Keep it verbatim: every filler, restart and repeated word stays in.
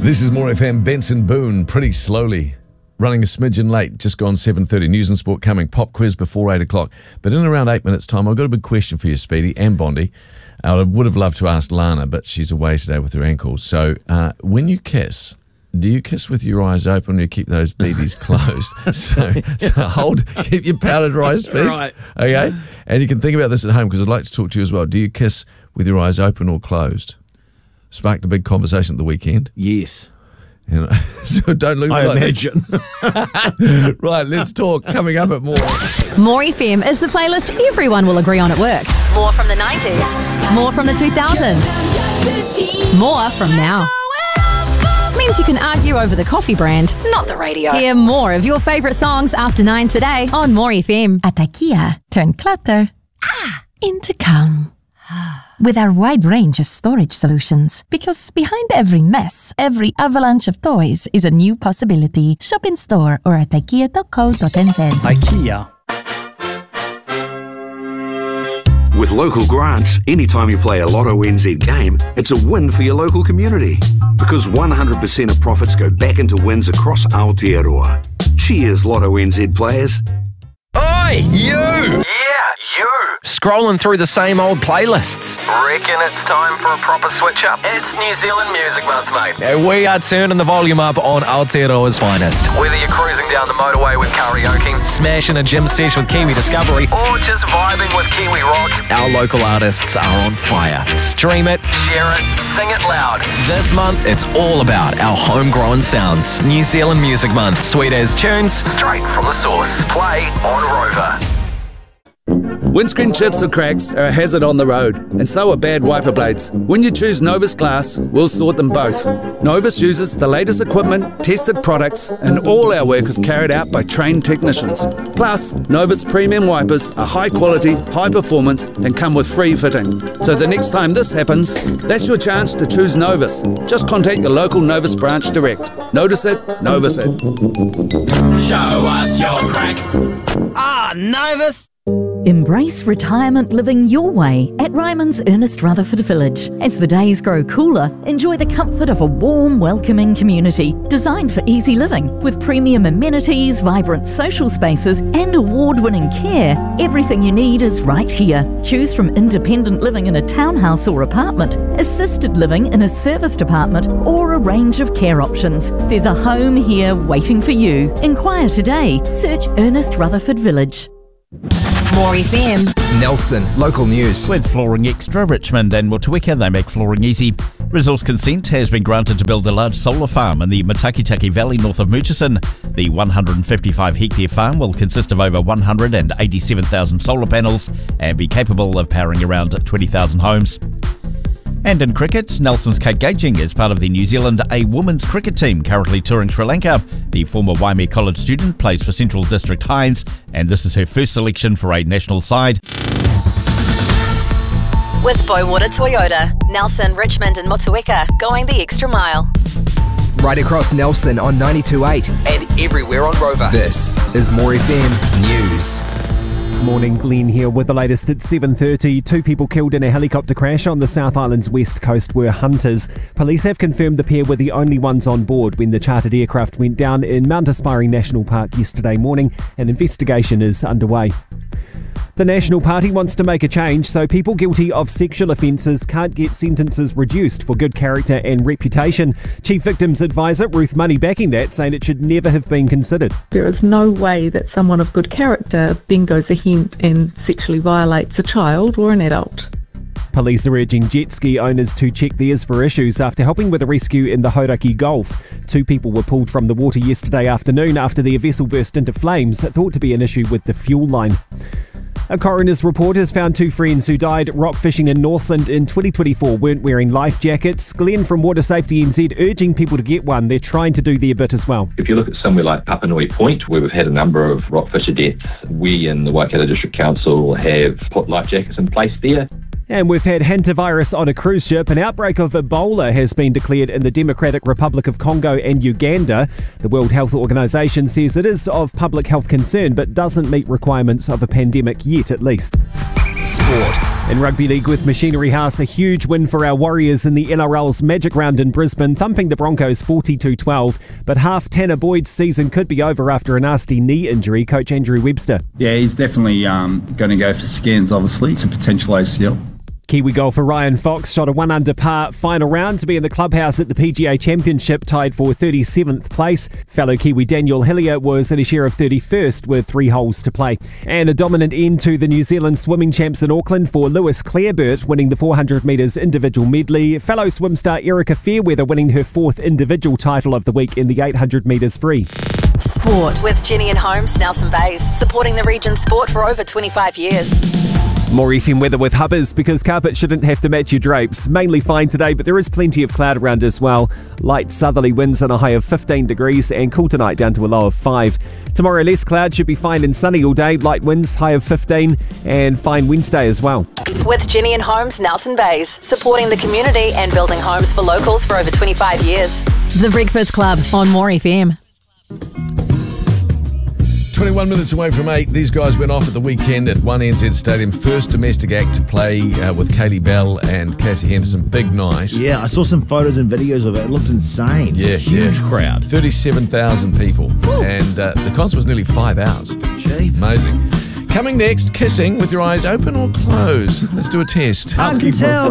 This is More F M. Benson Boone, pretty slowly. Running a smidgen late, just gone seven thirty. News and sport coming. Pop quiz before eight o'clock. But in around eight minutes' time, I've got a big question for you, Speedy and Bondi. I would have loved to ask Lana, but she's away today with her ankles. So uh, when you kiss, do you kiss with your eyes open or you keep those beadies closed? so, so hold, keep your powder dry, Speed. Right. Okay? And you can think about this at home because I'd like to talk to you as well. Do you kiss with your eyes open or closed? Sparked a big conversation at the weekend. Yes. You know, so don't look I like imagine. that. Right, let's talk. Coming up at More. More F M is the playlist everyone will agree on at work. More from the nineties. More from the two thousands. More from now. Means you can argue over the coffee brand, not the radio. Hear more of your favourite songs after nine today on More F M. At IKEA, turn clutter ah, into calm. With our wide range of storage solutions. Because behind every mess, every avalanche of toys is a new possibility. Shop in store or at ikea dot co dot n z. IKEA. With local grants, anytime you play a Lotto N Z game, it's a win for your local community. Because one hundred percent of profits go back into wins across Aotearoa. Cheers, Lotto N Z players. Oi, you! Yeah, you! Scrolling through the same old playlists. Reckon it's time for a proper switch up? It's New Zealand Music Month, mate. Uh, We are turning the volume up on Aotearoa's finest. Whether you're cruising down the motorway with karaoke, Smashing a gym sesh with Kiwi Discovery. or just vibing with Kiwi Rock, Our local artists are on fire. Stream it. share it, sing it loud. This month, it's all about our homegrown sounds. New Zealand Music Month. Sweet as tunes. Straight from the source. Play on Rover. Windscreen chips or cracks are a hazard on the road, and so are bad wiper blades. When you choose Novus Glass, we'll sort them both. Novus uses the latest equipment, tested products, and all our work is carried out by trained technicians. Plus, Novus premium wipers are high quality, high performance, and come with free fitting. So the next time this happens, that's your chance to choose Novus. Just contact your local Novus branch direct. Notice it, Novus it. Show us your crack. Ah, Novus. Embrace retirement living your way at Ryman's Ernest Rutherford Village. As the days grow cooler, enjoy the comfort of a warm, welcoming community designed for easy living with premium amenities, vibrant social spaces and award-winning care. Everything you need is right here. Choose from independent living in a townhouse or apartment, assisted living in a serviced apartment or a range of care options. There's a home here waiting for you. Inquire today. Search Ernest Rutherford Village. More F M. Nelson, local news. With Flooring Extra, Richmond and Motueka, they make flooring easy. Resource consent has been granted to build a large solar farm in the Matakitaki Valley north of Murchison. The one hundred fifty-five hectare farm will consist of over one hundred eighty-seven thousand solar panels and be capable of powering around twenty thousand homes. And in cricket, Nelson's Kate Gaging is part of the New Zealand A women's cricket team currently touring Sri Lanka. The former Waimea College student plays for Central District Hinds, and this is her first selection for a national side. With Bowater Toyota, Nelson, Richmond and Motueka going the extra mile. Right across Nelson on ninety-two point eight and everywhere on Rover. This is More F M News. Morning, Glenn here with the latest at seven thirty. Two people killed in a helicopter crash on the South Island's west coast were hunters. Police have confirmed the pair were the only ones on board when the chartered aircraft went down in Mount Aspiring National Park yesterday morning. An investigation is underway. The National Party wants to make a change so people guilty of sexual offences can't get sentences reduced for good character and reputation. Chief Victims Advisor Ruth Money backing that, saying it should never have been considered. There is no way that someone of good character then goes ahead and sexually violates a child or an adult. Police are urging jet ski owners to check theirs for issues after helping with a rescue in the Hauraki Gulf. Two people were pulled from the water yesterday afternoon after their vessel burst into flames, thought to be an issue with the fuel line. A coroner's report has found two friends who died rock fishing in Northland in twenty twenty-four weren't wearing life jackets. Glenn from Water Safety N Z urging people to get one. They're trying to do their bit as well. If you look at somewhere like Papanui Point, where we've had a number of rock fisher deaths, we in the Waikato District Council have put life jackets in place there. And we've had hantavirus on a cruise ship. An outbreak of Ebola has been declared in the Democratic Republic of Congo and Uganda. The World Health Organization says it is of public health concern but doesn't meet requirements of a pandemic yet, at least. Sport. In Rugby League with Machinery House, a huge win for our Warriors in the N R L's Magic Round in Brisbane, thumping the Broncos forty-two twelve. But half Tanner Boyd's season could be over after a nasty knee injury. Coach Andrew Webster. Yeah, he's definitely um, going to go for scans, obviously. It's a potential A C L. Kiwi golfer Ryan Fox shot a one under par final round to be in the clubhouse at the P G A Championship, tied for thirty-seventh place. Fellow Kiwi Daniel Hillier was in a share of thirty-first with three holes to play. And a dominant end to the New Zealand swimming champs in Auckland for Lewis Clareburt, winning the four hundred metres individual medley. Fellow swim star Erica Fairweather winning her fourth individual title of the week in the eight hundred metres free. Sport with Jenny and Holmes, Nelson Bays, supporting the region's sport for over twenty-five years. More F M weather with Hubbers, because carpet shouldn't have to match your drapes. Mainly fine today, but there is plenty of cloud around as well. Light southerly winds on a high of fifteen degrees, and cool tonight down to a low of five. Tomorrow less cloud, should be fine and sunny all day. Light winds, high of fifteen, and fine Wednesday as well. With Jenny and Holmes, Nelson Bays, supporting the community and building homes for locals for over twenty-five years. The Breakfast Club on More F M. twenty-one minutes away from eight, these guys went off at the weekend at one N Z Stadium. First domestic act to play uh, with Kaylee Bell and Cassie Henderson. Big night. Yeah, I saw some photos and videos of it. It looked insane. Yeah, Huge yeah. crowd. thirty-seven thousand people. Woo. And uh, the concert was nearly five hours. Jeez. Amazing. Coming next, kissing with your eyes open or closed. Let's do a test. I can tell.